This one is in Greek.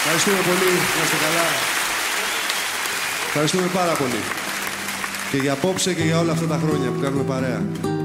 Ευχαριστούμε πολύ. Να είστε καλά. Ευχαριστούμε πάρα πολύ. Και για απόψε και για όλα αυτά τα χρόνια που κάνουμε παρέα.